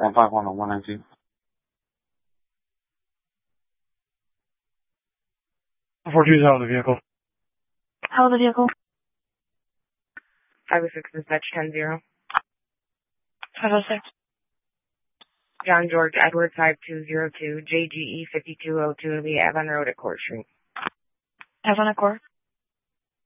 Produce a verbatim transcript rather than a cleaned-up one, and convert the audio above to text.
one five one one nine two. four two is out of the vehicle. Out of the vehicle. five oh six dispatch ten zero. five oh six. John George Edward five two zero two, J G E fifty-two oh two, the Avon Road at Court Street. Avon at Court.